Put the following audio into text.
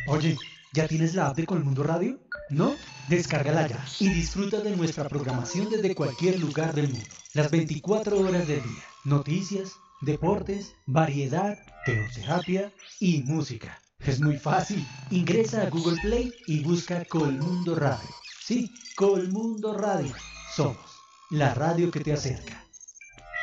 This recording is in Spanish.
Oye, ¿ya tienes la app de Colmundo Radio? ¿No? Descárgala ya y disfruta de nuestra programación desde cualquier lugar del mundo. Las 24 horas del día. Noticias, deportes, variedad, teoterapia y música. Es muy fácil. Ingresa a Google Play y busca Colmundo Radio. Sí, Colmundo Radio. Somos la radio que te acerca.